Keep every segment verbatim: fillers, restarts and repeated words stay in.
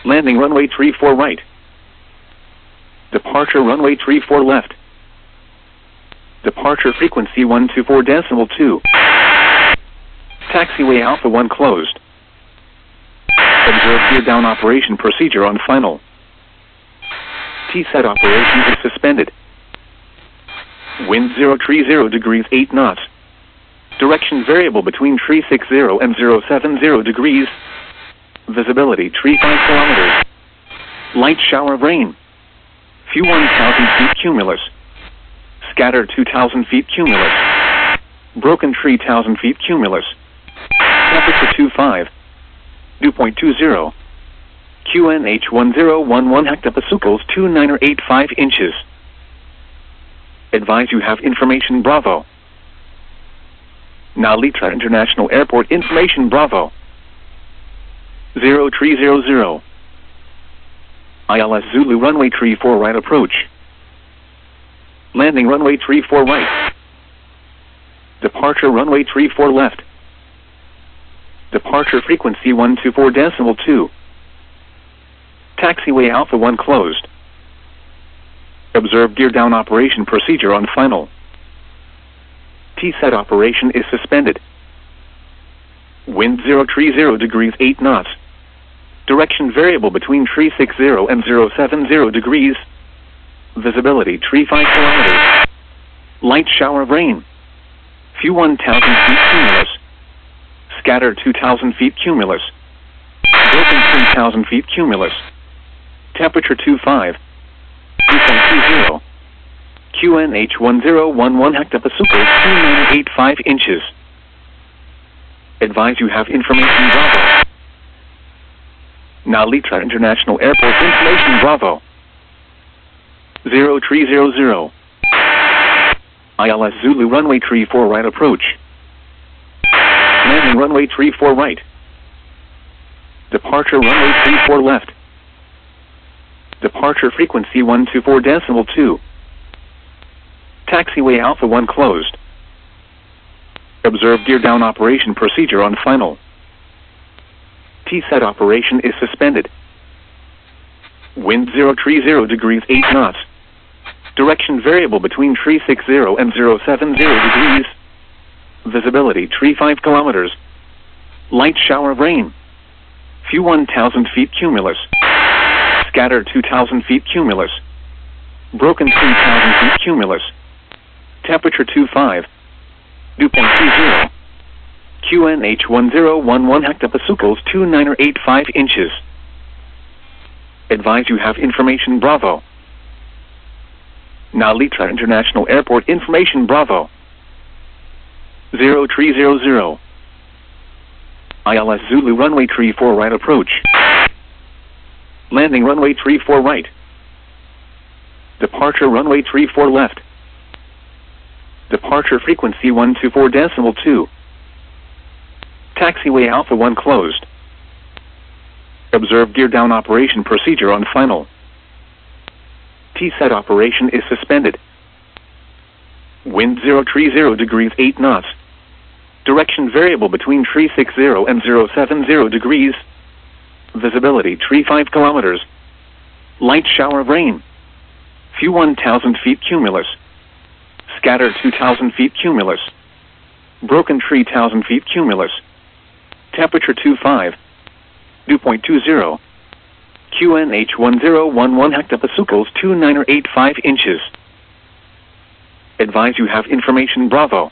Landing runway three four right. Departure runway three four left. Departure frequency one two four decimal two. Taxiway Alpha one closed. Observe gear down operation procedure on final. T set operation is suspended. Wind zero three zero degrees eight knots. Direction variable between three six zero and zero seven zero degrees. Visibility three five kilometers. Light shower of rain. Few one thousand feet cumulus. Scatter two thousand feet cumulus. Broken three thousand feet cumulus. Temperature two five. Dew point two zero. Q N H one zero one one hectopascals two nine or eight five inches. Advise you have information Bravo. Nalitra International Airport information Bravo. zero three zero zero. I L S Zulu runway three four right approach. Landing runway three four right. Departure runway three four left. Departure frequency one two four decimal two. Taxiway Alpha one closed. Observe gear down operation procedure on final. T set operation is suspended. Wind zero three zero degrees eight knots. Direction variable between three six zero and zero seven zero degrees. Visibility three five kilometers. Light shower of rain. Few one thousand feet cumulus. Scatter two thousand feet cumulus. Broken three thousand feet cumulus. Temperature two five. Dew point two zero. Q N H one zero one one hectopascals two nine eight five inches. Advise you have information Bravo. Nalitra International Airport information Bravo. zero three zero zero. I L S Zulu runway three four right approach. Landing runway three four right. Departure runway three four left. Departure frequency one two four decimal two. Taxiway Alpha one closed. Observe gear down operation procedure on final. T set operation is suspended. Wind zero three zero degrees eight knots. Direction variable between three six zero and zero seven zero degrees. Visibility three five kilometers. Light shower of rain. Few one thousand feet cumulus. Scatter two thousand feet cumulus. Broken three thousand feet cumulus. Temperature two five. Dew point two zero. Q N H one zero one one hectopascals two nine or eight five inches. Advise you have information Bravo. Nalitra International Airport information Bravo. zero three zero zero. I L S Zulu runway three four right approach. Landing runway three four right. Departure runway three four left. Departure frequency one two four decimal two. Taxiway Alpha one closed. Observe gear down operation procedure on final. T set operation is suspended. Wind zero three zero degrees eight knots. Direction variable between three six zero and zero seven zero degrees. Visibility three five kilometers. Light shower of rain. Few one thousand feet cumulus. Scatter two thousand feet cumulus. Broken three thousand feet cumulus. Temperature two five. Dew point two zero. Q N H one zero one one hectopascals two nine or eight five inches. Advise you have information Bravo.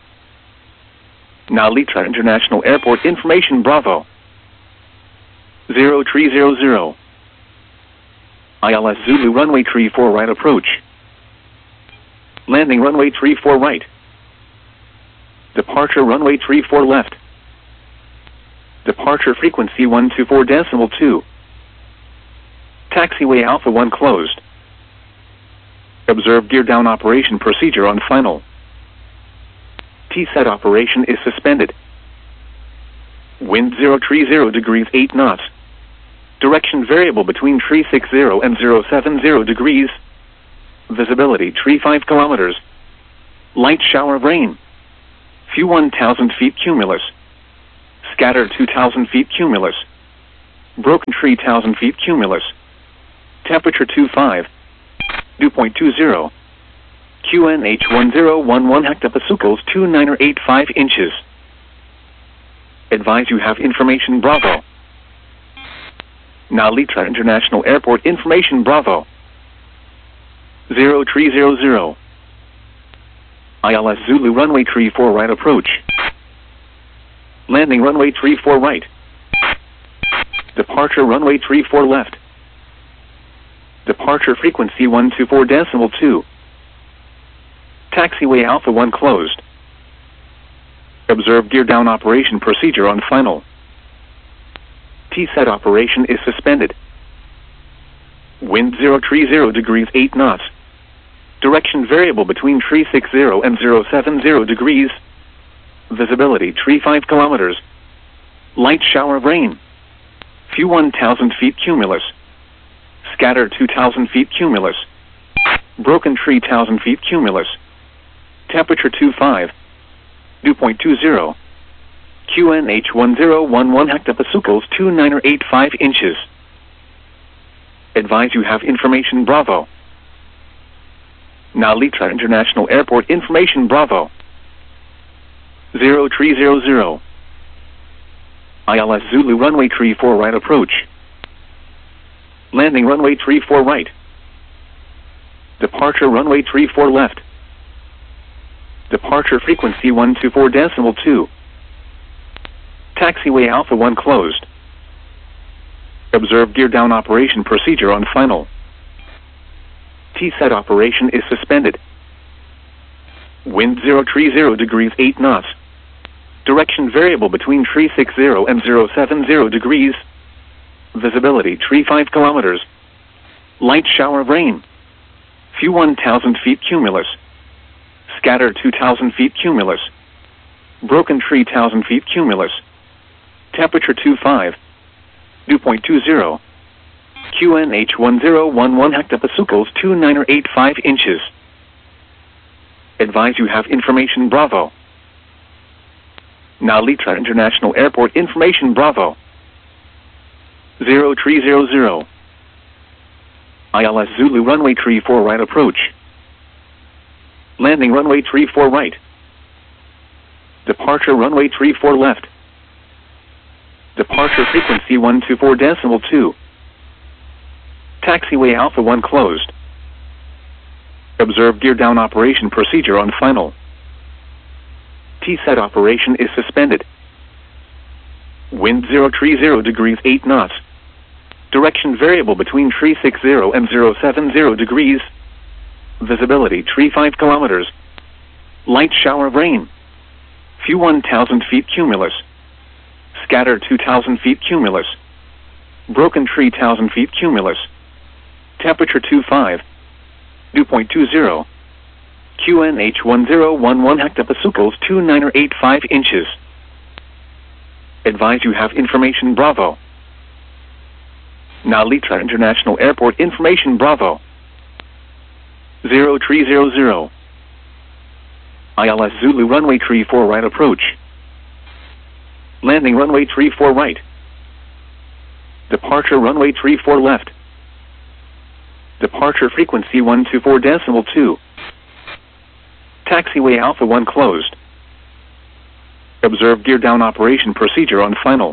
Nalitra International Airport information Bravo. zero three zero zero. I L S Zulu runway three four right approach. Landing runway three four right. Departure runway three four left. Departure frequency one two four decimal two. Taxiway Alpha one closed. Observe gear down operation procedure on final. T set operation is suspended. Wind zero three zero degrees eight knots. Direction variable between three six zero and zero seven zero degrees. Visibility three five kilometers. Light shower of rain. Few one thousand feet cumulus. Scatter two thousand feet cumulus. Broken tree one thousand feet cumulus. Temperature twenty-five. Dew point two zero. Q N H one zero one one hectopascals two nine or eight five inches. Advise you have information Bravo. Nalitra International Airport information Bravo. zero three zero zero. I L S Zulu runway three four right approach. Landing runway three four right. Departure runway three four left. Departure frequency one two four decimal two. Taxiway Alpha one closed. Observe gear down operation procedure on final. T-set operation is suspended. Wind zero three zero degrees eight knots. Direction variable between three six zero and zero seven zero degrees. Visibility three five kilometers. Light shower of rain. Few one thousand feet cumulus. Scatter two thousand feet cumulus. Broken tree one thousand feet cumulus. Temperature twenty-five. Dew point two zero. Q N H one zero one one hectopascals two nine or eight five inches. Advise you have information Bravo. Nalitra International Airport information Bravo. zero three zero zero. I L S Zulu runway three four right approach. Landing runway three four right. Departure runway three four left. Departure frequency one two four decimal two. Taxiway Alpha one closed. Observe gear down operation procedure on final. T-set operation is suspended. Wind zero three zero degrees eight knots. Direction variable between three six zero and zero seven zero degrees. Visibility three five kilometers. Light shower of rain. Few one thousand feet cumulus. Scatter two thousand feet cumulus. Broken tree one thousand feet cumulus. Temperature twenty-five. Dew point two zero. Q N H one zero one one hectopascals two nine or eight five inches. Advise you have information Bravo. Nalitra International Airport information Bravo. zero three zero zero. I L S Zulu runway three four right approach. Landing runway three four right. Departure runway three four left. Departure frequency one two four decimal two. Taxiway Alpha one closed. Observe gear down operation procedure on final. T-set operation is suspended. Wind zero three zero degrees eight knots. Direction variable between three six zero and zero seven zero degrees. Visibility three five kilometers. Light shower of rain. Few one thousand feet cumulus. Scatter two thousand feet cumulus. Broken tree one thousand feet cumulus. Temperature twenty-five. Dew point two zero. Q N H one zero one one hectopascals two nine or eight five inches. Advise you have information Bravo. Nalitra International Airport information Bravo. zero three zero zero. I L S Zulu runway three four right approach. Landing runway three four right. Departure runway three four left. Departure frequency one two four decimal two. Taxiway Alpha one closed. Observe gear down operation procedure on final.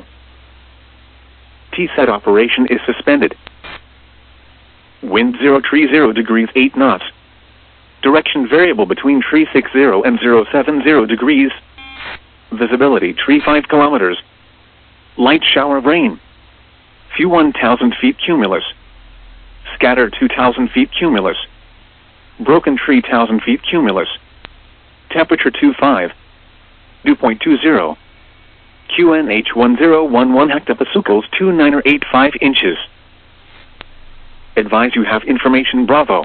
T-set operation is suspended. Wind zero three zero degrees eight knots. Direction variable between three six zero and zero seven zero degrees. Visibility three five kilometers. Light shower of rain. Few one thousand feet cumulus. Scatter two thousand feet cumulus. Broken tree one thousand feet cumulus. Temperature twenty-five. Dew point two zero. Q N H one zero one one hectopascals two nine or eight five inches. Advise you have information Bravo.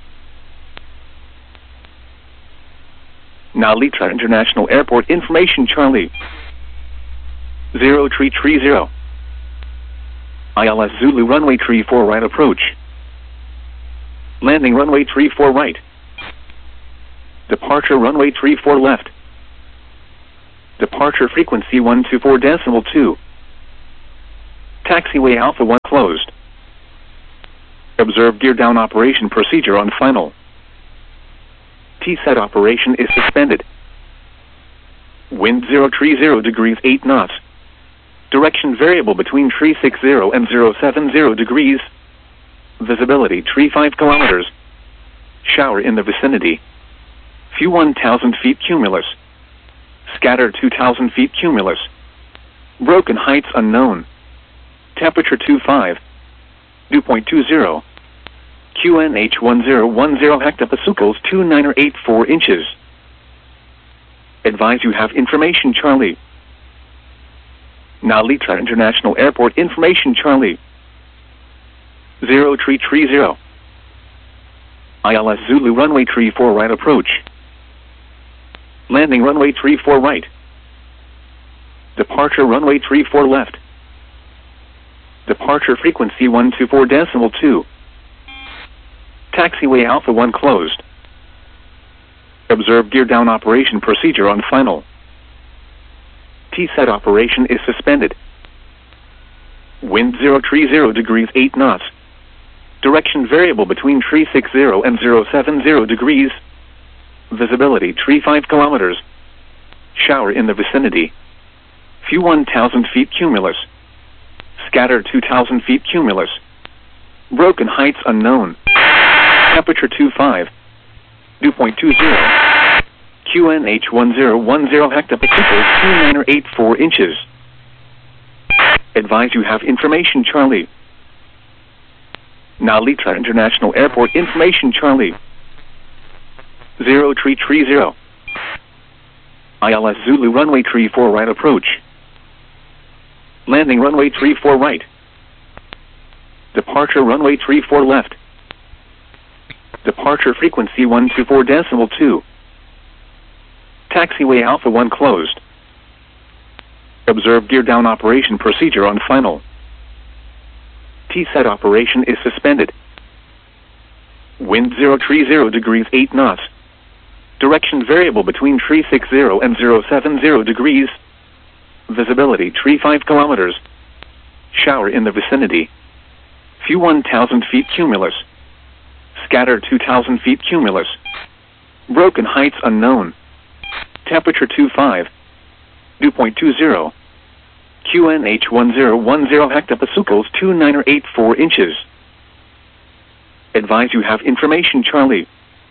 Nalitra International Airport information Charlie. zero three three zero. I L S Zulu runway three four right approach. Landing runway three four right. Departure runway three four left. Departure frequency one two four decimal two. Taxiway Alpha one closed. Observe gear down operation procedure on final. T-set operation is suspended. Wind zero tree zero degrees eight knots. Direction variable between tree six zero and zero seven zero degrees. Visibility tree five kilometers. Shower in the vicinity. Few one thousand feet cumulus. Scatter two thousand feet cumulus. Broken heights unknown. Temperature two five. Dew point two zero. Q N H one zero one zero hectopascals two nine or eight four inches. Advise you have information Charlie. Nalitra International Airport information Charlie. Zero tree tree zero. I L S Zulu runway tree four right approach. Landing runway tree four right. Departure runway tree four left. Departure frequency one two four decimal two. Taxiway Alpha one closed. Observe gear down operation procedure on final. T-set operation is suspended. Wind zero tree zero degrees eight knots. Direction variable between tree six zero and zero seven zero degrees. Visibility tree five kilometers. Shower in the vicinity. Few one thousand feet cumulus. Scatter two thousand feet cumulus. Broken heights unknown. Temperature two five. Dew point two zero. Q N H one zero one zero hectopascals two nine or eight four inches. Advise you have information Charlie. Nalitra International Airport information Charlie. Zero tree tree zero. I L S Zulu runway tree four right approach. Landing runway tree four right. Departure runway tree four left. Departure frequency one two four decimal two. Taxiway Alpha one closed. Observe gear down operation procedure on final. T-set operation is suspended. Wind zero tree zero degrees eight knots. Direction variable between tree six zero and zero seven zero degrees. Visibility tree five kilometers. Shower in the vicinity. Few one thousand feet cumulus. Scatter two thousand feet cumulus. Broken heights unknown. Temperature two five. Dew point two zero. Q N H one zero one zero hectopascals two nine or eight four inches. Advise you have information Charlie.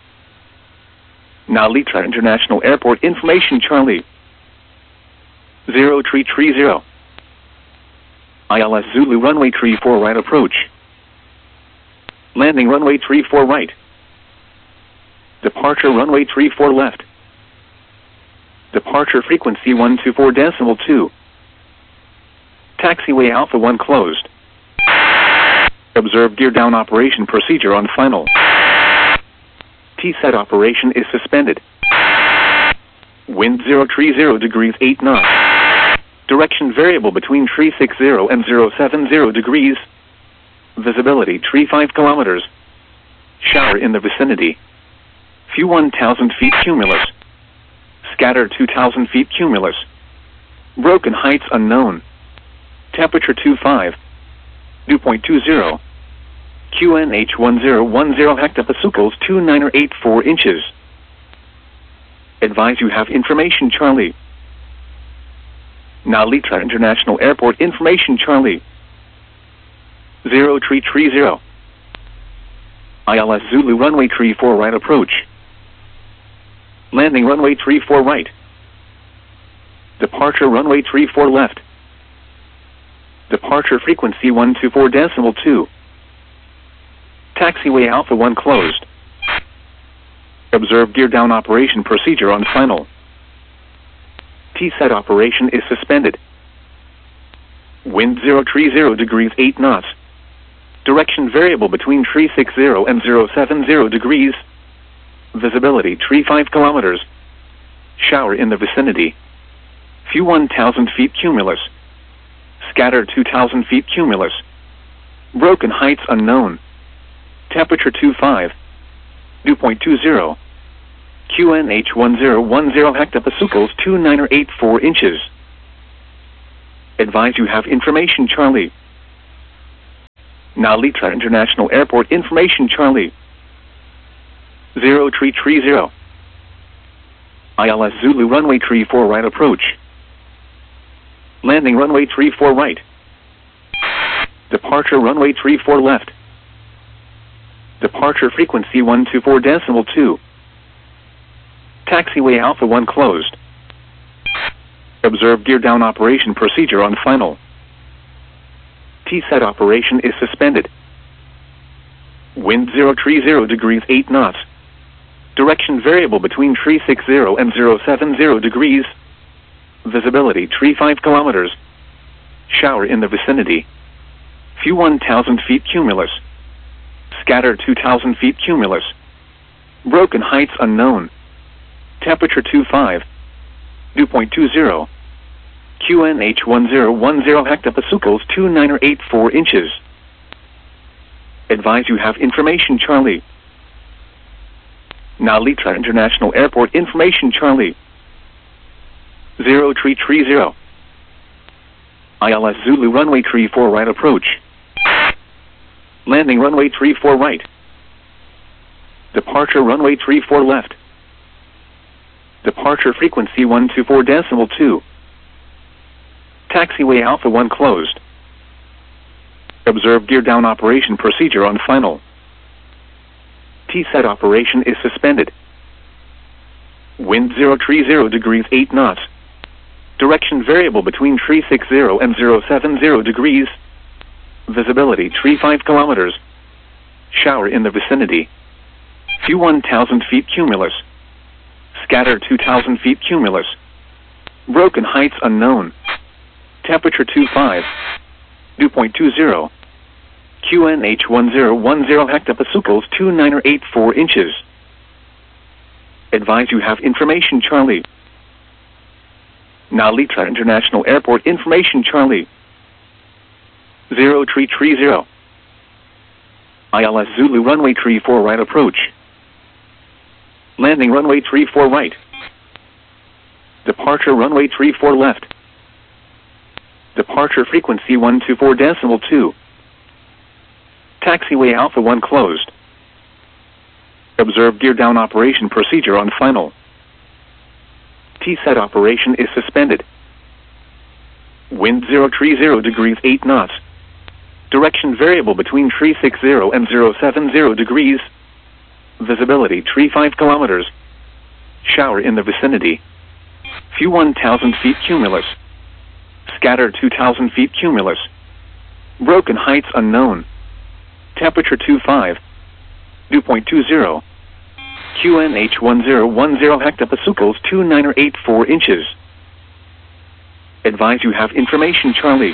Nalitra International Airport information Charlie. Zero tree tree zero. I L S Zulu runway tree four right approach. Landing runway tree four right. Departure runway tree four left. Departure frequency one two four decimal two. Taxiway Alpha one closed. Observe gear down operation procedure on final. T-set operation is suspended. Wind zero tree zero degrees eight knots. Direction variable between tree six zero and zero seven zero degrees. Visibility tree five kilometers. Shower in the vicinity. Few one thousand feet cumulus. Scatter two thousand feet cumulus. Broken heights unknown. Temperature two five. Dew point two zero. Q N H one zero one zero hectopascals two nine or eight four inches. Advise you have information Charlie. Nalitra International Airport information Charlie. Zero tree tree zero. I L S Zulu runway tree four right approach. Landing runway tree four right. Departure runway tree four left. Departure frequency one two four decimal two. Taxiway Alpha one closed. Observe gear down operation procedure on final. T-set operation is suspended. Wind zero tree zero degrees eight knots. Direction variable between tree six zero and zero seven zero degrees. Visibility tree five kilometers. Shower in the vicinity. Few one thousand feet cumulus. Scatter two thousand feet cumulus. Broken heights unknown. Temperature two five. Dew point two zero. Q N H one zero one zero hectopascals two nine or eight four inches. Advise you have information Charlie. Nalitra International Airport information Charlie. Zero tree tree zero. I L S Zulu runway tree four right approach. Landing runway tree four right. Departure runway tree four left. Departure frequency one two four decimal two. Taxiway Alpha one closed. Observe gear down operation procedure on final. T set operation is suspended. Wind zero tree zero degrees eight knots. Direction variable between tree six zero and zero seven zero degrees. Visibility tree five kilometers. Shower in the vicinity. Few one thousand feet cumulus. Scatter two thousand feet cumulus. Broken heights unknown. Temperature two five. Dew point two zero. Q N H one zero one zero hectopascals two nine or eight four inches. Advise you have information Charlie. Nalitra International Airport information Charlie. Zero tree tree zero. I L S Zulu runway tree four right approach. Landing runway tree four right. Departure runway tree four left. Departure frequency one two four decimal two. Taxiway Alpha one closed. Observe gear down operation procedure on final. T set operation is suspended. Wind zero tree zero degrees eight knots. Direction variable between tree six zero and zero seven zero degrees. Visibility tree five kilometers. Shower in the vicinity. Few one thousand feet cumulus. Scatter two thousand feet cumulus. Broken heights unknown. Temperature two five. Dew point two zero. Q N H one zero one zero hectopascals two nine or eight four inches. Advise you have information Charlie. Nalitra International Airport information Charlie. Zero tree tree zero. I L S Zulu runway tree four right approach. Landing runway tree four right. Departure runway tree four left. Departure frequency one two four decimal two. Taxiway Alpha one closed. Observe gear down operation procedure on final. T set operation is suspended. Wind zero tree zero degrees eight knots. Direction variable between tree six zero and zero seven zero degrees. Visibility tree five kilometers. Shower in the vicinity. Few one thousand feet cumulus. Scatter two thousand feet cumulus. Broken heights unknown. Temperature two five. Dew point two zero. Q N H one zero one zero hectopascals two nine or eight four inches. Advise you have information Charlie.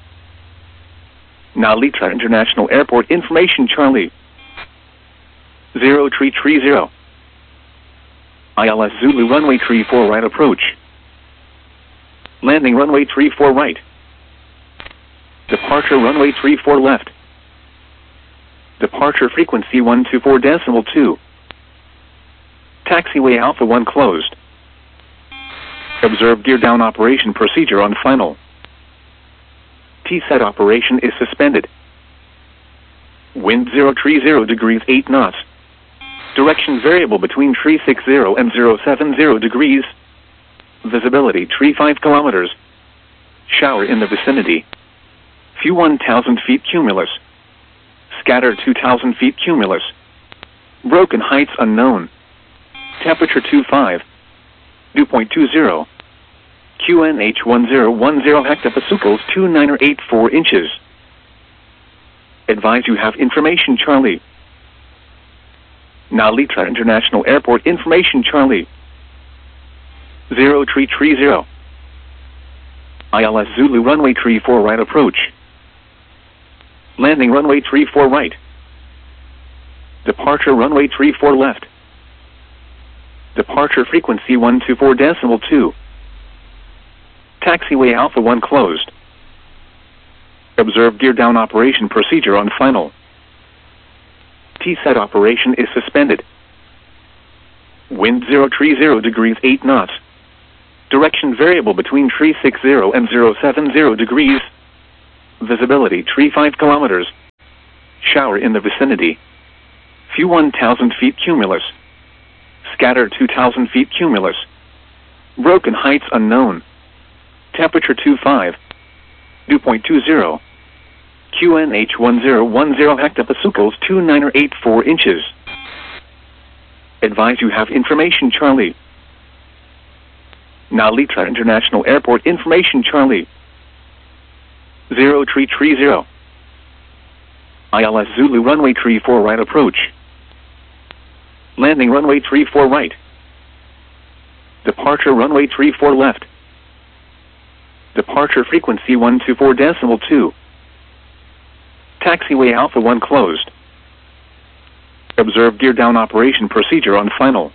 Nalitra International Airport information Charlie. Zero tree tree zero. I L S Zulu runway tree four right approach. Landing runway tree four right. Departure runway tree four left. Departure frequency one two four decimal two. Taxiway Alpha one closed. Observe gear down operation procedure on final. T set operation is suspended. Wind zero tree zero degrees eight knots. Direction variable between tree six zero and zero seven zero degrees. Visibility tree five kilometers. Shower in the vicinity. Few one thousand feet cumulus. Scatter two thousand feet cumulus. Broken heights unknown. Temperature two five. Dew point two zero. Q N H one zero one zero hectopascals two nine or eight four inches. Advise you have information Charlie. Nalitra International Airport information Charlie. Zero tree tree zero. I L S Zulu runway tree four right approach. Landing runway tree four right. Departure runway tree four left. Departure frequency one two four decimal two. Taxiway Alpha one closed. Observe gear down operation procedure on final. T set operation is suspended. Wind zero tree zero degrees eight knots. Direction variable between tree six zero and zero seven zero degrees. Visibility tree five kilometers. Shower in the vicinity. View one thousand feet cumulus. Scatter two thousand feet cumulus. Broken heights unknown. Temperature twenty-five. Dew point two zero. Q N H one zero one zero hectopascals two nine or eight four inches. Advise you have information Charlie. Narita International Airport information Charlie. zero three three zero. I L S Zulu runway three four right approach. Landing runway three four right. Departure runway three four left. Departure frequency one two four decimal two. Taxiway Alpha one closed. Observe gear down operation procedure on final.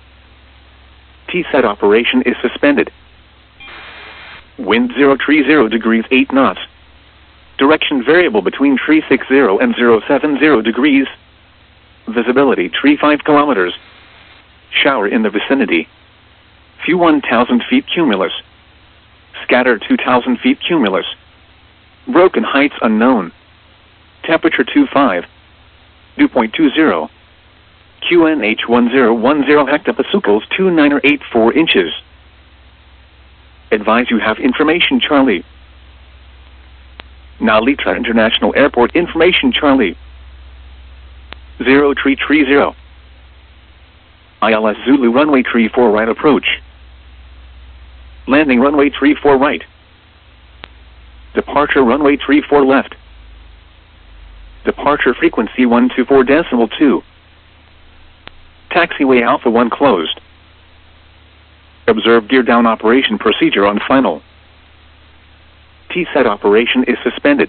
T set operation is suspended. Wind zero three zero degrees eight knots. Direction variable between three six zero and zero seven zero degrees. Visibility three five kilometers. Shower in the vicinity. View one thousand feet cumulus. Scatter two thousand feet cumulus. Broken heights unknown. Temperature twenty-five. Dew point two zero. Q N H one zero one zero hectopascals two nine or eight four inches. Advise you have information Charlie. Narita International Airport information Charlie. zero three three zero. I L S Zulu runway three four right approach. Landing runway three four right. Departure runway three four left. Departure frequency one two four decimal two. Taxiway Alpha one closed. Observe gear down operation procedure on final. T set operation is suspended.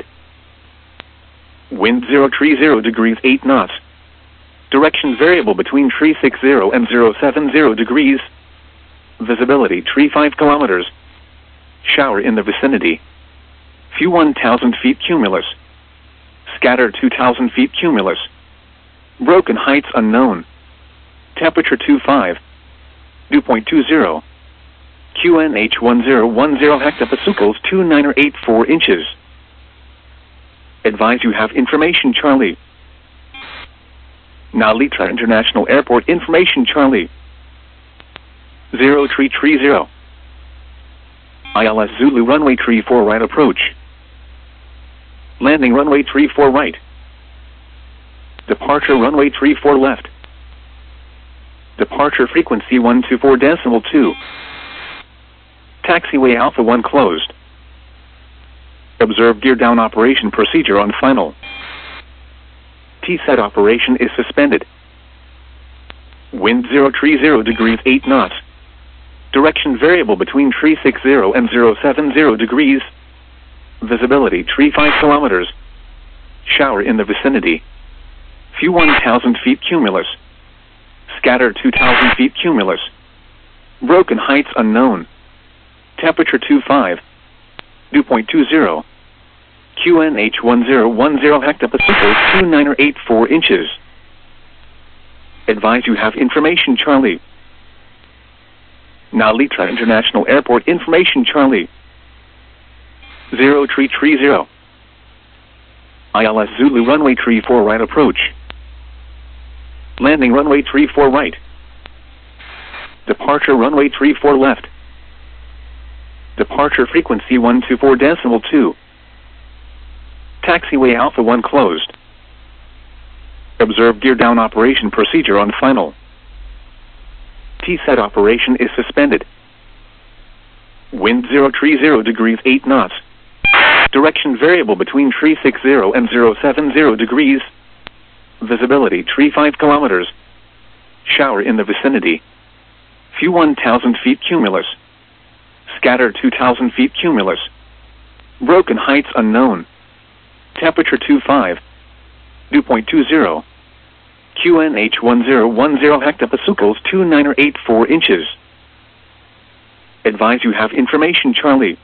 Wind zero three zero degrees eight knots. Direction variable between three six zero and zero seven zero degrees. Visibility three five kilometers. Shower in the vicinity. View one thousand feet cumulus. Scatter two thousand feet cumulus. Broken heights unknown. Temperature twenty-five. Dew point two zero. Q N H one zero one zero hectopascals two nine or eight four inches. Advise you have information Charlie. Narita International Airport information Charlie. zero three three zero. I L S Zulu runway three four right approach. Landing runway three four right. Departure runway three four left. Departure frequency one two four decimal two. Taxiway Alpha one closed. Observe gear down operation procedure on final. T set operation is suspended. Wind zero three zero degrees eight knots. Direction variable between three six zero and zero seven zero degrees. Visibility three five kilometers. Shower in the vicinity. View one thousand feet cumulus. Scatter two thousand feet cumulus. Broken heights unknown. Temperature twenty-five. Dew point two zero. Q N H one zero one zero hectopascals two nine or eight four inches. Advise you have information Charlie. Narita International Airport information Charlie. zero three three zero. I L S Zulu runway three four right approach. Landing runway three four right. Departure runway three four left. Departure frequency one two four decimal two. Taxiway Alpha one closed. Observe gear down operation procedure on final. T set operation is suspended. Wind zero three zero degrees eight knots. Direction variable between three six zero and zero seven zero degrees. Visibility three five kilometers. Shower in the vicinity. View one thousand feet cumulus. Scatter two thousand feet cumulus. Broken heights unknown. Temperature twenty-five. Dew point two zero. Q N H one zero one zero hectopascals two nine or eight four inches. Advise you have information Charlie.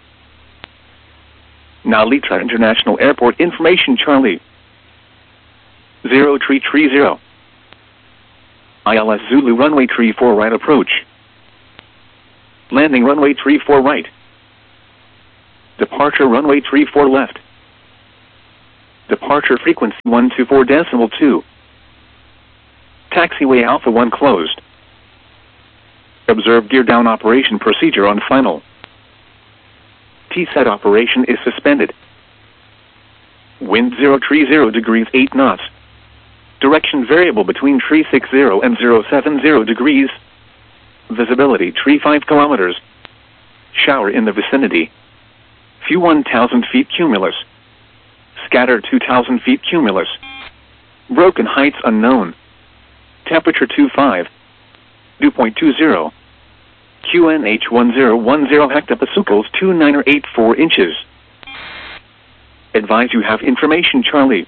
Narita International Airport information Charlie. zero three three zero. I L S Zulu runway three four right approach. Landing runway three four right. Departure runway three four left. Departure frequency one two four decimal two. Taxiway Alpha one closed. Observe gear down operation procedure on final. T set operation is suspended. Wind zero three zero degrees eight knots. Direction variable between three six zero and zero seven zero degrees. Visibility three five kilometers. Shower in the vicinity. View one thousand feet cumulus. Scatter two thousand feet cumulus. Broken heights unknown. Temperature two five. Dew point two zero. Q N H one zero one zero hectopascals two nine or eight four inches. Advise you have information Charlie.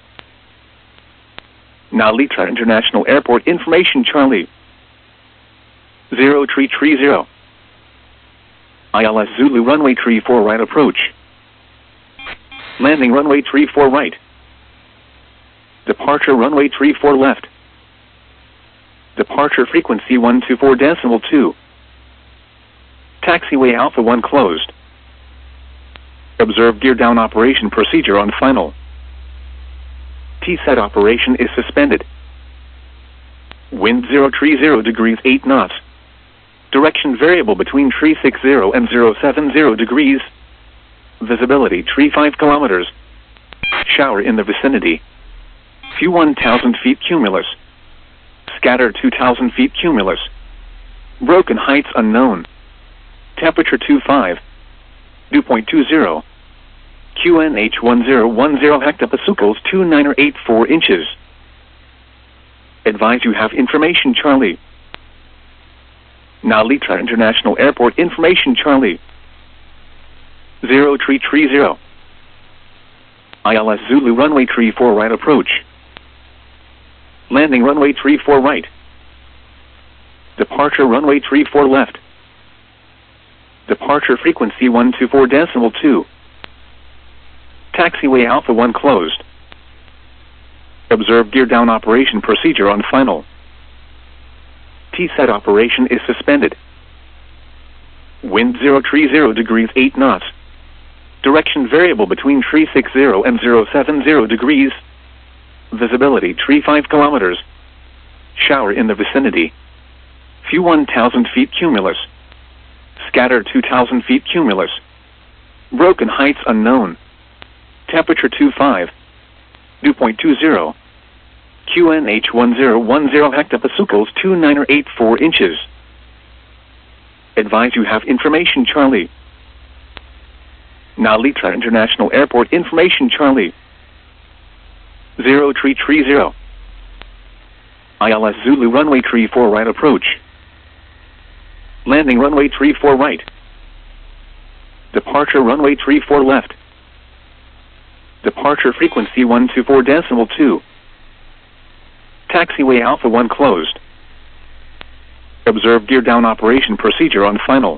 Narita International Airport information Charlie. zero three three zero. I L S Zulu runway three four right approach. Landing runway three four right. Departure runway three four left. Departure frequency one two four decimal two. Taxiway Alpha one closed. Observe gear down operation procedure on final. T set operation is suspended. Wind zero three zero degrees eight knots. Direction variable between three six zero and zero seven zero degrees. Visibility three five kilometers. Shower in the vicinity. View one thousand feet cumulus. Scatter two thousand feet cumulus. Broken heights unknown. Temperature two five. Dew point two zero. Q N H one zero one zero hectopascals two nine or eight four inches. Advise you have information Charlie. Narita International Airport information Charlie. zero three three zero. I L S Zulu runway three four right approach. Landing runway three four right. Departure runway three four left. Departure frequency one two four decimal two. Taxiway Alpha one closed. Observe gear down operation procedure on final. T set operation is suspended. Wind zero three zero degrees eight knots. Direction variable between three six zero and zero seven zero degrees. Visibility three five kilometers. Shower in the vicinity. View one thousand feet cumulus. Scatter two thousand feet cumulus. Broken heights unknown. Temperature two five. Dew point two zero. Q N H one zero one zero hectopascals two nine or eight four inches. Advise you have information Charlie. Narita International Airport information Charlie. zero three three zero. I L S Zulu runway three four right approach. Landing runway three four right. Departure runway three four left. Departure frequency one two four decimal two. Taxiway Alpha one closed. Observe gear down operation procedure on final.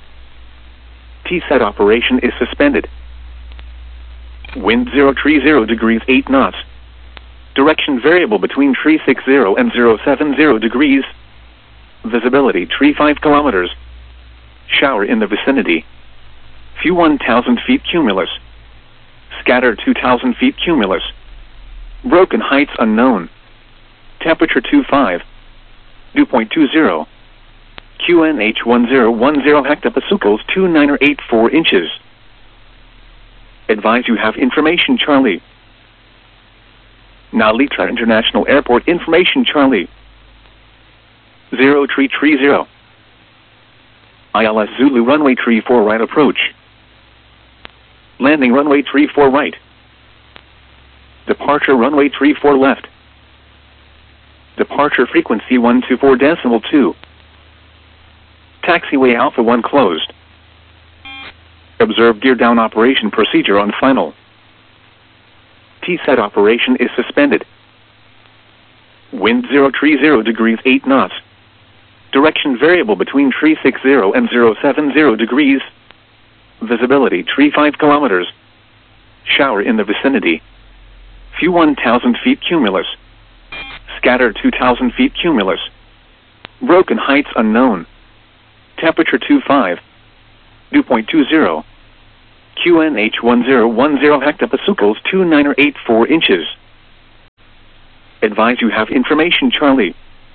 T set operation is suspended. Wind zero three zero degrees eight knots. Direction variable between three six zero and zero seven zero degrees. Visibility three five kilometers. Shower in the vicinity. View one thousand feet cumulus. Scatter two thousand feet cumulus. Broken heights unknown. Temperature two five. Dew point two zero. Q N H one zero one zero hectopascals two nine or eight four inches. Advise you have information Charlie. Narita International Airport information Charlie. zero three three zero. I L S Zulu runway three four right approach. Landing runway three four right. Departure runway three four left. Departure frequency one two four decimal two. Taxiway Alpha one closed. Observe gear down operation procedure on final. T set operation is suspended. Wind zero three zero degrees eight knots. Direction variable between three six zero and zero seven zero degrees. Visibility three five kilometers. Shower in the vicinity. View one thousand feet cumulus. Scatter two thousand feet cumulus. Broken heights unknown. Temperature two five. Dew point two zero. Q N H one zero one zero hectopascals two nine or eight four inches. Advise you have information Charlie.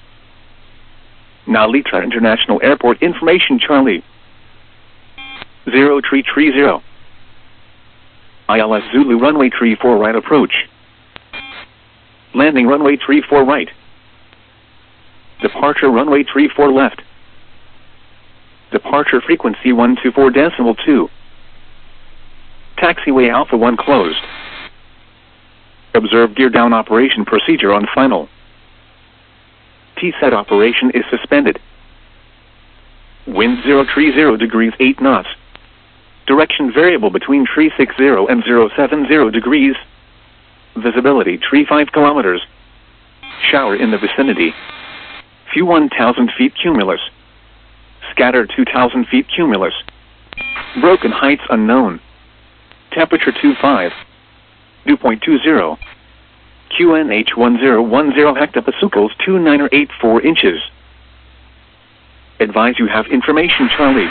Narita International Airport information Charlie. Zero tree tree zero. I L S Zulu runway tree four right approach. Landing runway tree four right. Departure runway tree four left. Departure frequency one two four decimal two. Taxiway Alpha one closed. Observe gear down operation procedure on final. T-set operation is suspended. Wind zero tree zero degrees eight knots. Direction variable between tree six zero and zero seven zero degrees. Visibility tree five kilometers. Shower in the vicinity. Few one thousand feet cumulus. Scatter two thousand feet cumulus. Broken heights unknown. Temperature two five. Dew point two zero. Q N H one zero one zero hectopascals two nine or eight four inches. Advise you have information Charlie.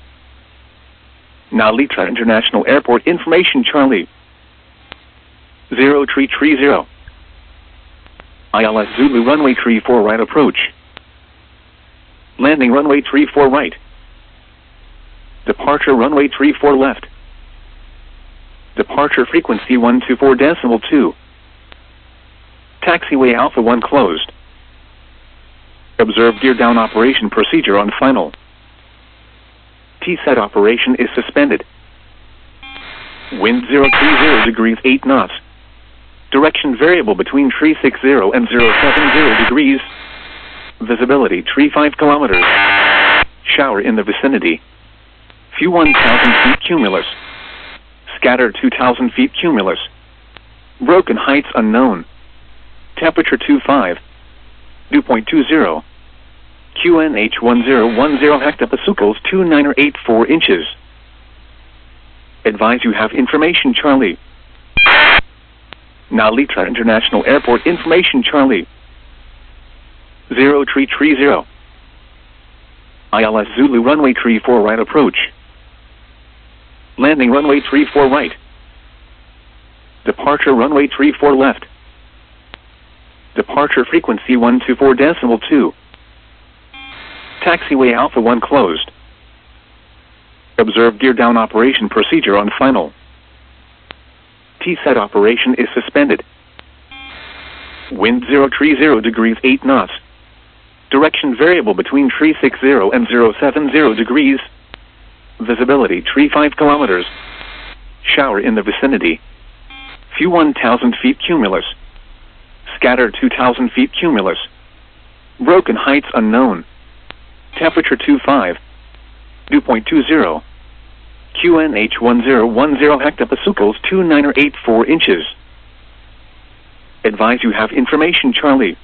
Narita International Airport information Charlie. Zero tree tree zero. I L S Zulu runway tree four right approach. Landing runway tree four right. Departure runway tree four left. Departure frequency one two four decimal two. Taxiway Alpha one closed. Observe gear down operation procedure on final. T-set operation is suspended. Wind zero three zero degrees eight knots. Direction variable between tree six zero and zero seven zero degrees. Visibility tree five kilometers. Shower in the vicinity. Few one thousand feet cumulus. Scatter two thousand feet cumulus. Broken heights unknown. Temperature two five. Dew point two zero. Q N H one zero one zero hectopascals two nine or eight four inches. Advise you have information Charlie. Narita International Airport information Charlie. Zero tree tree zero. I L S Zulu runway tree four right approach. Landing runway tree four right. Departure runway tree four left. Departure frequency one two four decimal two. Taxiway Alpha one closed. Observe gear down operation procedure on final. T-set operation is suspended. Wind zero tree zero degrees eight knots. Direction variable between tree six zero and zero seven zero degrees. Visibility tree five kilometers. Shower in the vicinity. Few one thousand feet cumulus. Scatter two thousand feet cumulus. Broken heights unknown. Temperature two five. Dew point two zero. Q N H one zero one zero hectopascals two nine or eight four inches. Advise you have information Charlie.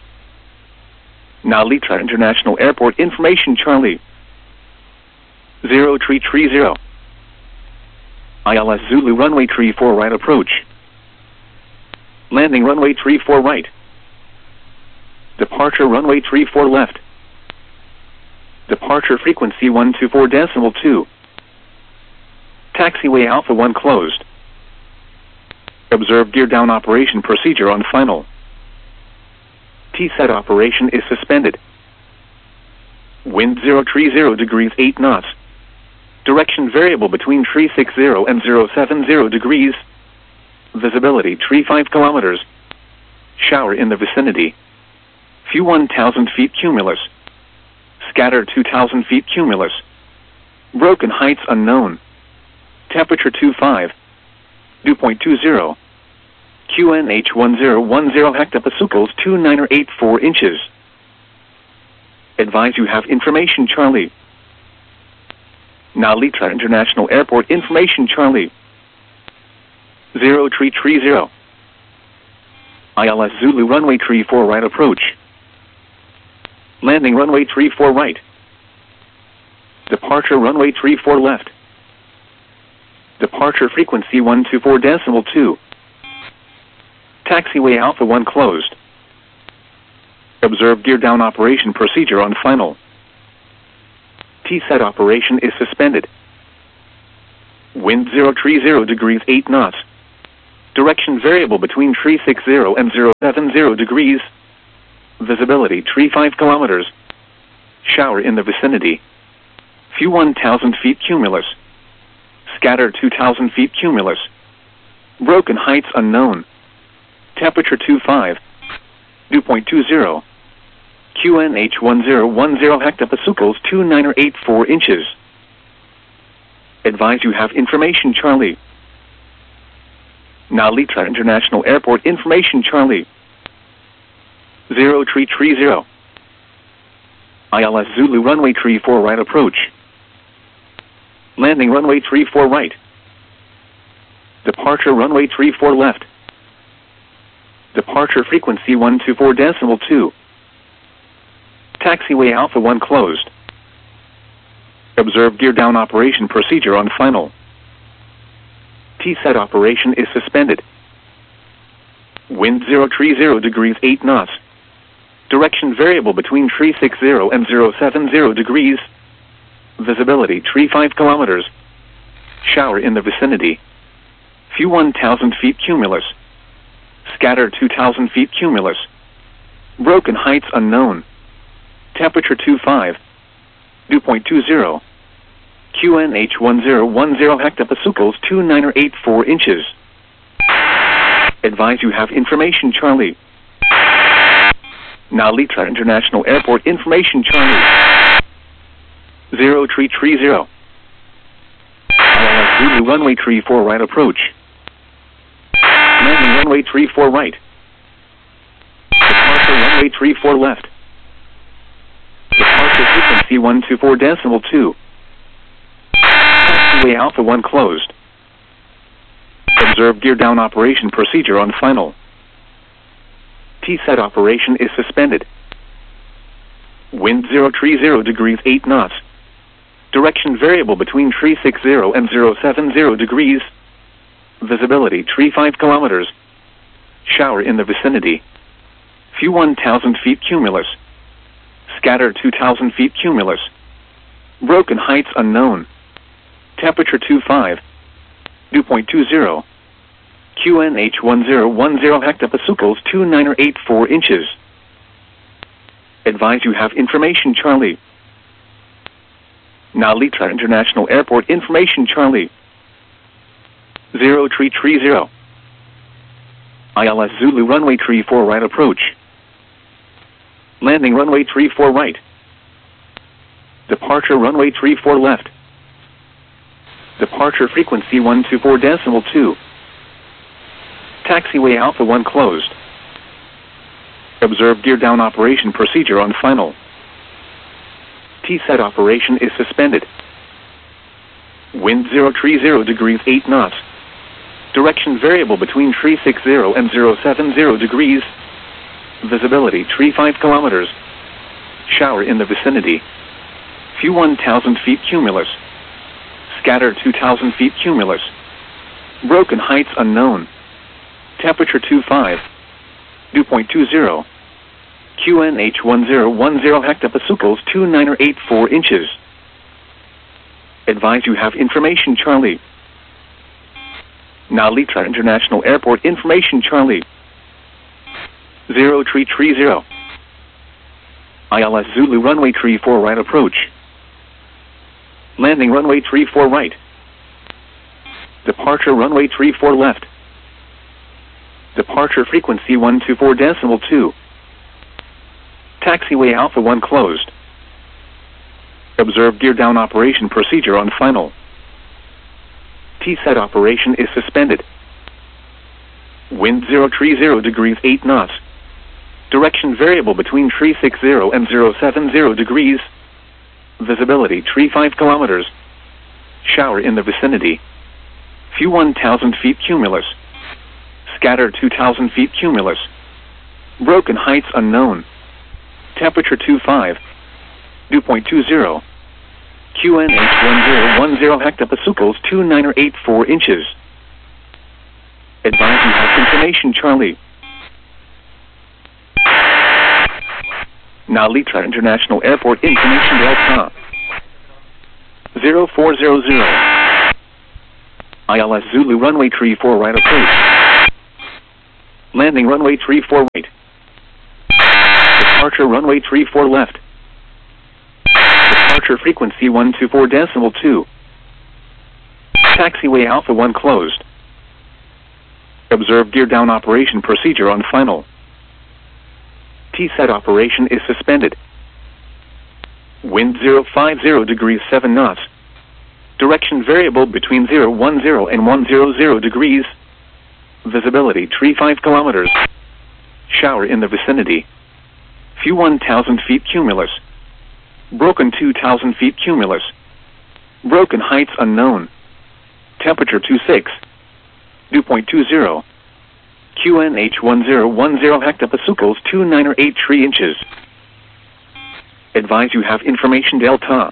Narita International Airport information Charlie. Zero tree tree zero. I L S Zulu runway tree four right approach. Landing runway tree four right. Departure runway tree four left. Departure frequency one two four decimal two. Taxiway Alpha one closed. Observe gear down operation procedure on final. T-set operation is suspended. Wind zero tree zero degrees eight knots. Direction variable between tree six zero and zero seven zero degrees. Visibility tree five kilometers. Shower in the vicinity. Few one thousand feet cumulus. Scatter two thousand feet cumulus. Broken heights unknown. Temperature two five. Dew point two zero. Q N H one zero one zero hectopascals two nine or eight four inches. Advise you have information Charlie. Narita International Airport information Charlie. Zero tree tree zero. I L S Zulu runway tree four right approach. Landing runway tree four right. Departure runway tree four left. Departure frequency one two four decimal two. Taxiway Alpha one closed. Observe gear down operation procedure on final. T-set operation is suspended. Wind zero tree zero degrees eight knots. Direction variable between tree six zero and zero seven zero degrees. Visibility tree five kilometers. Shower in the vicinity. Few one thousand feet cumulus. Scatter two thousand feet cumulus. Broken heights unknown. Temperature two five. Dew point two zero. Q N H one zero one zero hectopascals two nine or eight four inches. Advise you have information Charlie. Nalita International Airport information Charlie. Zero tree tree zero. I L S Zulu runway tree four right approach. Landing runway tree four right. Departure runway tree four left. Departure frequency one two four decimal two. Taxiway Alpha one closed. Observe gear down operation procedure on final. T-set operation is suspended. Wind zero tree zero degrees eight knots. Direction variable between tree six zero and zero seven zero degrees. Visibility tree five kilometers. Shower in the vicinity. Few one thousand feet cumulus. Scatter two thousand feet cumulus. Broken heights unknown. Temperature two five. Dew point two zero. Q N H one zero one zero hectopascals two nine or eight four inches. Advise you have information Charlie. Nalita International Airport information Charlie. Zero tree tree zero. I L S Zulu runway tree four right approach. Landing runway tree four right. Departure runway tree four left. Departure frequency one two four decimal two. Taxiway Alpha one closed. Observe gear down operation procedure on final. T-set operation is suspended. Wind zero tree zero degrees eight knots. Direction variable between tree six zero and zero seven zero degrees. Visibility tree five kilometers. Shower in the vicinity. Few one thousand feet cumulus. Scatter two thousand feet cumulus. Broken heights unknown. Temperature two five. Dew point two zero. Q N H one zero one zero hectopascals two nine or eight four inches. Advise you have information Charlie. Nalita International Airport information Charlie. Zero tree tree zero. I L S Zulu runway tree four right approach. Landing runway tree four right. Departure runway tree four left. Departure frequency one two four decimal two. Taxiway Alpha one closed. Observe gear down operation procedure on final. T-set operation is suspended. Wind zero tree zero degrees eight knots. Direction variable between tree six zero and zero seven zero degrees. Visibility tree five kilometers. Shower in the vicinity. Few one thousand feet cumulus. Scatter two thousand feet cumulus. Broken heights unknown. Temperature two five. Dew point two zero. Q N H one zero one zero hectopascals two nine or eight four inches. Advise you have information Charlie. Nalita International Airport information Charlie. Zero tree tree zero. I L S Zulu runway tree four right approach. Landing runway tree four right. Departure runway tree four left. Departure frequency one two four decimal two. Taxiway Alpha one closed. Observe gear down operation procedure on final. T-set operation is suspended. Wind zero tree zero degrees eight knots. Direction variable between tree six zero and zero seven zero degrees. Visibility tree five kilometers. Shower in the vicinity. Few one thousand feet cumulus. Scatter two thousand feet cumulus. Broken heights unknown. Temperature two five. Dew point two zero. Q N H one zero one zero hectopascals two nine or eight four inches. Advise you have information Charlie. Nalita International Airport information Delta. zero four zero zero. I L S Zulu runway tree four right approach. Landing runway tree four right. Departure runway tree four left. Departure frequency one two four decimal two. Taxiway Alpha one closed. Observe gear down operation procedure on final. T set operation is suspended. Wind zero five zero degrees seven knots. Direction variable between zero one zero and one hundred degrees. Visibility tree five kilometers. Shower in the vicinity. Few one thousand feet cumulus. Broken two thousand feet cumulus. Broken heights unknown. Temperature two six. Dew point two zero. Q N H one zero one zero hectopascals two nine or eight three inches. Advise you have information Delta.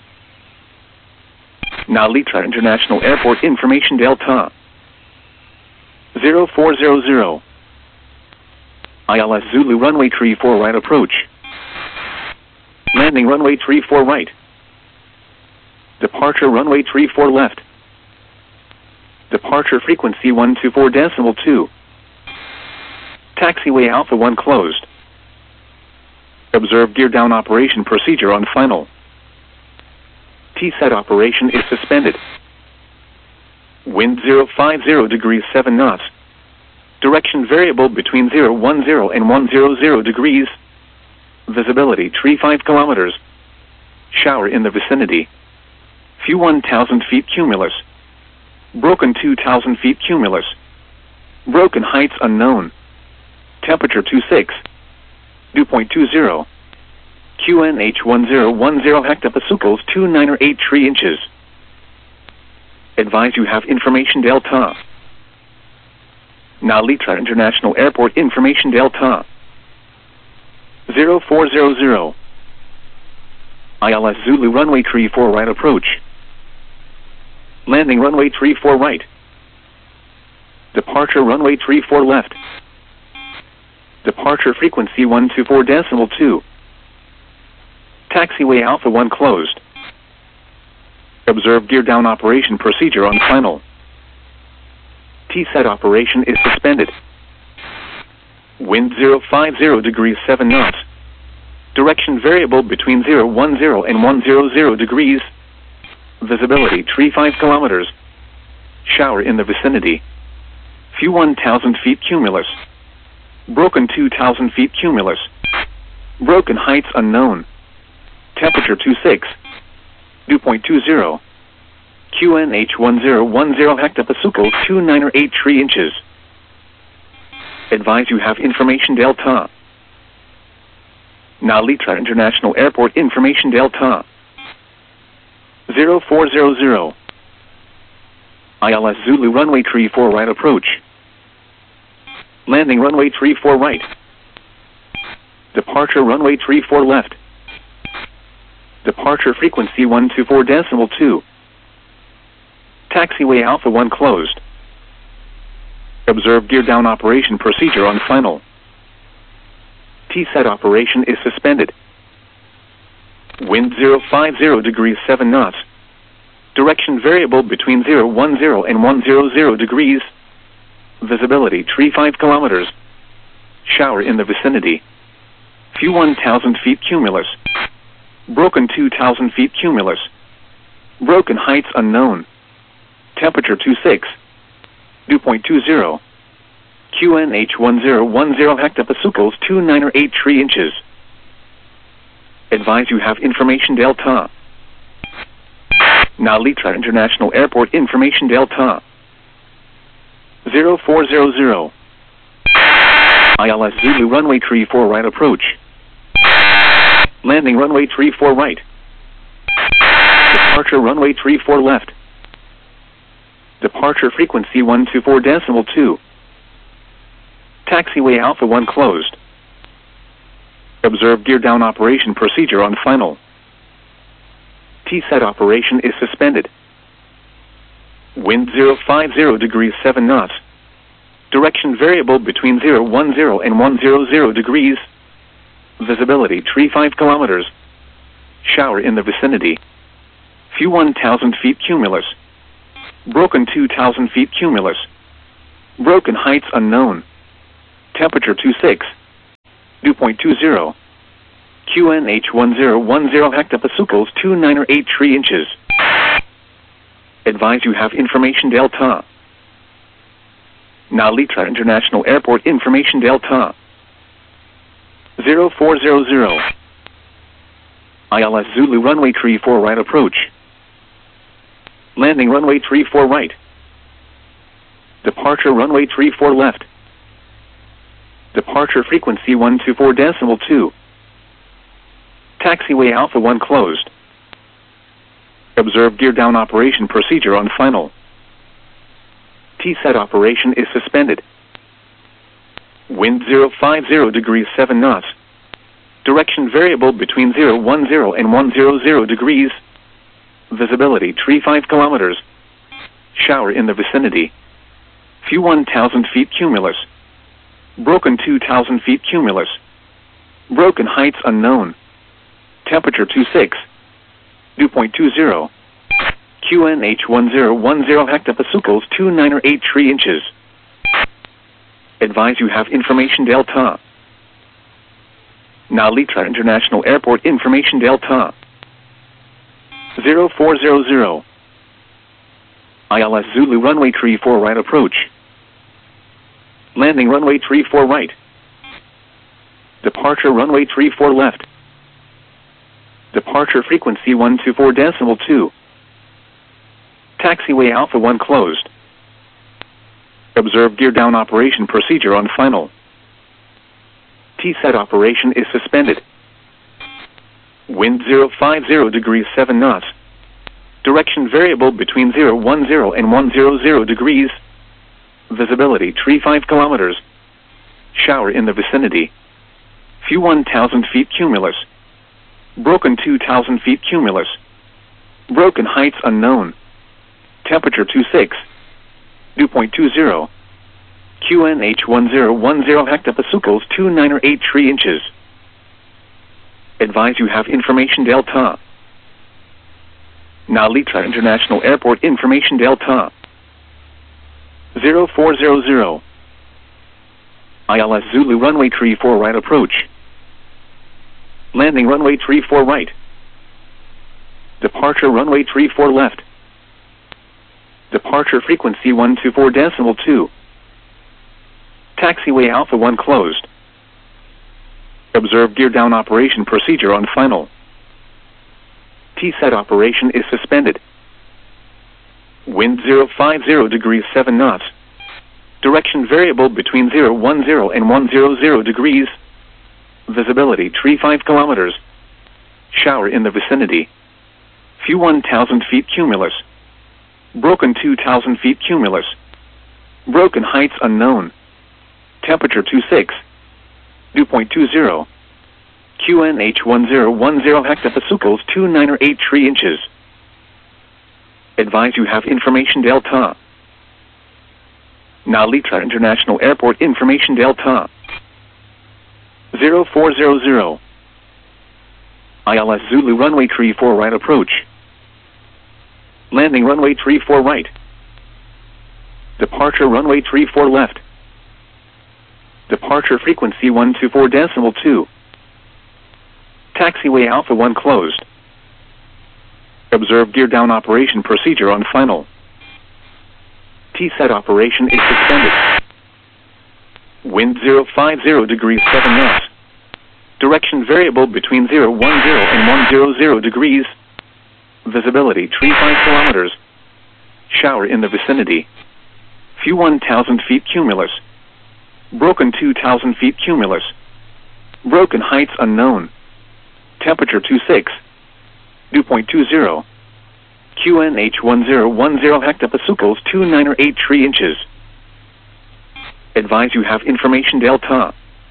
Nalitra International Airport information Delta. zero four zero zero. I L S Zulu runway tree four right approach. Landing runway tree four right. Departure runway tree four left. Departure frequency one two four decimal two. Taxiway Alpha one closed. Observe gear down operation procedure on final. T set operation is suspended. Wind zero five zero degrees seven knots. Direction variable between zero one zero and one hundred degrees. Visibility tree five kilometers. Shower in the vicinity. Few one thousand feet cumulus. Broken two thousand feet cumulus. Broken heights unknown. Temperature two six. Dew point two zero. Q N H one zero one zero hectopascals two nine or eight three inches. Advise you have information Delta. Nalitra International Airport information Delta. zero four zero zero. I L S Zulu runway tree four right approach. Landing runway tree four right. Departure runway tree four left. Departure frequency one two four decimal two. Taxiway Alpha one closed. Observe gear down operation procedure on final. T set operation is suspended. Wind zero five zero degrees seven knots. Direction variable between zero one zero and one hundred degrees. Visibility tree five kilometers. Shower in the vicinity. Few one thousand feet cumulus. Broken two thousand feet cumulus. Broken heights unknown. Temperature two six. Dew point two zero. Q N H one zero one zero hectopascals two nine or eight three inches. Advise you have information Delta. Nalitra International Airport information Delta. zero four zero zero. I L S Zulu runway tree four right approach. Landing runway tree four right. Departure runway tree four left. Departure frequency one two four decimal two. Taxiway Alpha one closed. Observe gear down operation procedure on final. T set operation is suspended. Wind zero five zero degrees seven knots. Direction variable between zero one zero and one hundred degrees. Visibility tree five kilometers. Shower in the vicinity. Few one thousand feet cumulus. Broken two thousand feet cumulus. Broken heights unknown. Temperature two six. Dew point two zero. Q N H one zero one zero hectopascals two nine or eight three inches. Advise you have information Delta. Nalitra International Airport information Delta. zero four zero zero. I L S Zulu runway tree four right approach. Landing runway tree four right. Departure runway tree four left. Departure frequency one two four decimal two. Taxiway Alpha one closed. Observe gear down operation procedure on final. T set operation is suspended. Wind zero five zero degrees seven knots. Direction variable between zero one zero and one hundred degrees. Visibility tree five kilometers. Shower in the vicinity. Few one thousand feet cumulus. Broken two thousand feet cumulus. Broken heights unknown. Temperature two six. Dew point two zero. Q N H one zero one zero hectopascals two nine or eight three inches. Advise you have information delta. Nalitra International Airport information delta. zero four zero zero. I L S Zulu runway three four right approach. Landing runway three four right. Departure runway three four left. Departure frequency one two four decimal two. Taxiway Alpha one closed. Observe gear down operation procedure on final. T-set operation is suspended. Wind zero five zero degrees seven knots. Direction variable between zero one zero and one hundred degrees. Visibility three five kilometers. Shower in the vicinity. Few one thousand feet cumulus. Broken two thousand feet cumulus. Broken heights unknown. Temperature two six. Dew point two zero. Q N H one zero one zero hectopascals two nine or eight three inches. Advise you have information delta. Nalitra International Airport information delta. zero four zero zero. I L S Zulu runway three four right approach. Landing runway three four right. Departure runway three four left. Departure frequency one two four decimal two. Taxiway Alpha one closed. Observe gear down operation procedure on final. T-set operation is suspended. Wind zero five zero degrees seven knots. Direction variable between zero one zero and one hundred degrees. Visibility three five kilometers. Shower in the vicinity. Few one thousand feet cumulus. Broken two thousand feet cumulus. Broken heights unknown. Temperature two six. Dew point two zero. Q N H one zero one zero hectopascals two nine or eight three inches. Advise you have information delta. Nalitra International Airport information delta. zero four zero zero. I L S Zulu runway three four right approach. Landing runway three four right. Departure runway three four left. Departure frequency one two four decimal two. Taxiway Alpha one closed. Observe gear down operation procedure on final. T-set operation is suspended. Wind zero five zero degrees seven knots. Direction variable between zero one zero and one hundred degrees. Visibility three five kilometers. Shower in the vicinity. Few one thousand feet cumulus. Broken two thousand feet cumulus. Broken heights unknown. Temperature two six. Dew point two zero. Q N H one zero one zero hectopascals two nine or eight three inches. Advise you have information delta. Nalitra International Airport information delta. zero four zero zero. I L S Zulu runway three four right approach. Landing runway three four right. Departure runway three four left. Departure frequency one two four decimal two. Taxiway Alpha one closed. Observe gear down operation procedure on final. T-set operation is suspended. Wind zero five zero degrees seven knots. Direction variable between zero one zero and one hundred degrees. Visibility three five kilometers. Shower in the vicinity. Few one thousand feet cumulus. Broken two thousand feet cumulus. Broken heights unknown. Temperature two six. Dew point two zero. Q N H one zero one zero hectopascals two nine or eight three inches. Advise you have information delta.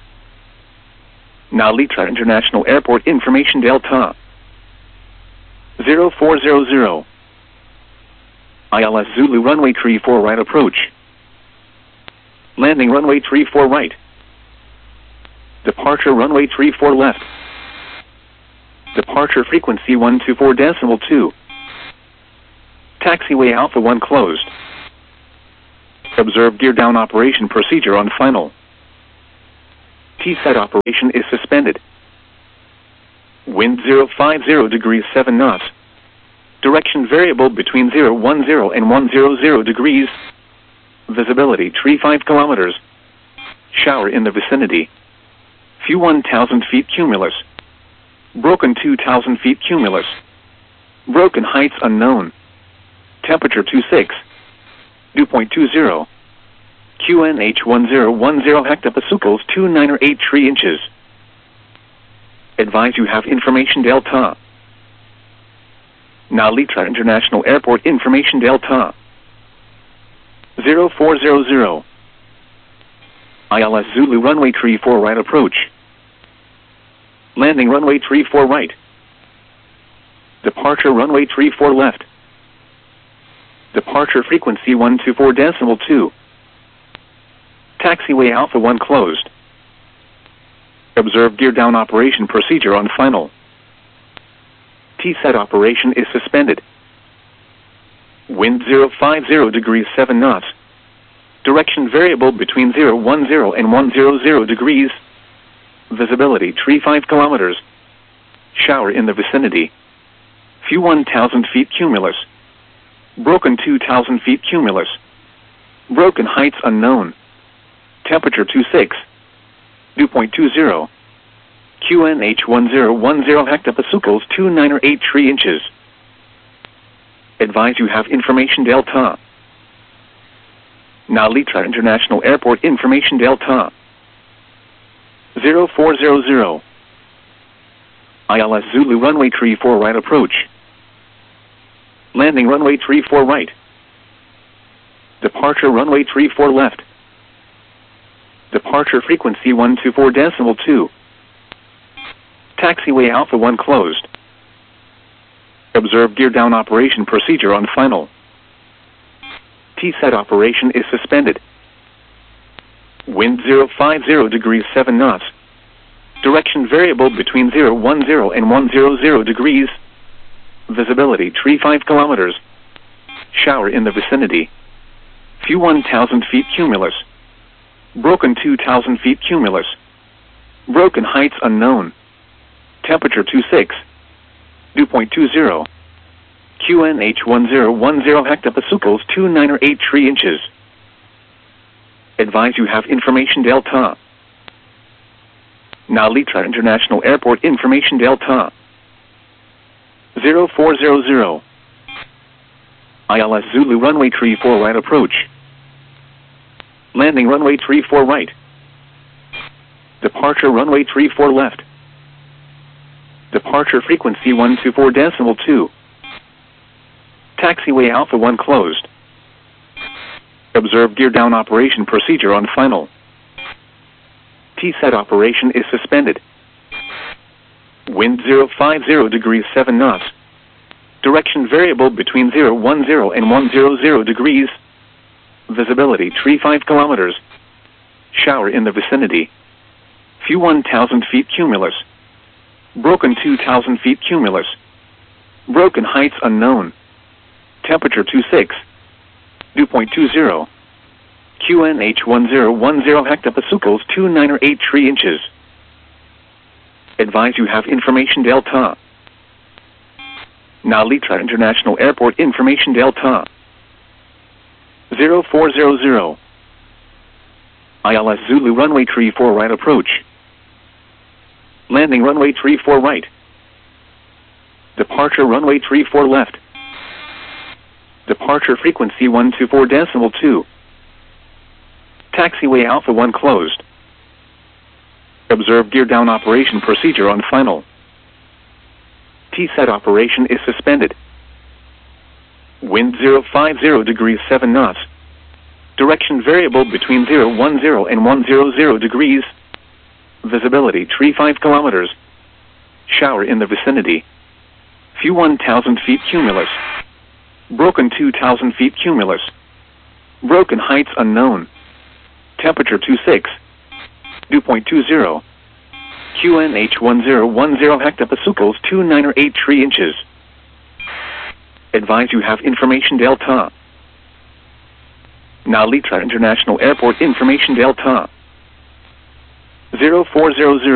Nalitra International Airport information delta. zero four zero zero. I L S Zulu runway three four right approach. Landing runway three four right. Departure runway three four left. Departure frequency one two four decimal two. Taxiway Alpha one closed. Observe gear down operation procedure on final. T-set operation is suspended. Wind zero five zero degrees seven knots. Direction variable between zero one zero and one hundred degrees. Visibility tree five kilometers. Shower in the vicinity. Few one thousand feet cumulus. Broken two thousand feet cumulus. Broken heights unknown. Temperature two six. Dew point two zero. Q N H one zero one zero hectopascals two nine or eight three inches. Advise you have information Delta. Nalita International Airport information Delta. zero four zero zero. I L S Zulu runway three four right approach. Landing runway three four right. Departure runway three four left. Departure frequency one two four decimal two. Taxiway Alpha one closed. Observe gear down operation procedure on final. T-set operation is suspended. Wind zero five zero degrees seven knots. Direction variable between zero one zero and one hundred degrees. Visibility tree five kilometers. Shower in the vicinity. Few one thousand feet cumulus. Broken two thousand feet cumulus. Broken heights unknown. Temperature two six. Dew point two zero. Q N H one zero one zero hectopascals two nine or eight three inches. Advise you have information Delta. Nalita International Airport information Delta. zero four zero zero. I L S Zulu runway three four right approach. Landing runway three four right. Departure runway three four left. Departure frequency one two four decimal two. Taxiway Alpha one closed. Observe gear down operation procedure on final. T-set operation is suspended. Wind zero five zero degrees seven knots. Direction variable between zero one zero and one hundred degrees. Visibility tree five kilometers. Shower in the vicinity. Few one thousand feet cumulus. Broken two thousand feet cumulus. Broken heights unknown. Temperature two six. Dew point two zero. Q N H one zero one zero hectopascals two nine or eight three inches. Advise you have information Delta. Nalita International Airport information Delta. zero four zero zero. I L S Zulu runway three four right approach. Landing runway three four right. Departure runway three four left. Departure frequency one two four decimal two. Taxiway Alpha one closed. Observe gear down operation procedure on final. T-set operation is suspended. Wind zero five zero degrees seven knots. Direction variable between zero one zero and one hundred degrees. Visibility tree five kilometers. Shower in the vicinity. Few one thousand feet cumulus. Broken two thousand feet cumulus. Broken heights unknown. Temperature two six. Dew point two zero. Q N H one zero one zero hectopascals two nine or eight three inches. Advise you have information Delta. Nalita International Airport information Delta. zero four zero zero. I L S Zulu runway three four right approach. Landing runway three four right. Departure runway three four left. Departure frequency one two four decimal two. Taxiway Alpha one closed. Observe gear down operation procedure on final. T-set operation is suspended. Wind zero five zero degrees seven knots. Direction variable between zero one zero and one hundred degrees. Visibility tree five kilometers. Shower in the vicinity. Few one thousand feet cumulus. Broken two thousand feet cumulus. Broken heights unknown. Temperature two six. Dew point two zero. Q N H one zero one zero hectopascals two nine or eight three inches. Advise you have information Delta. Narita International Airport information Delta. zero four zero zero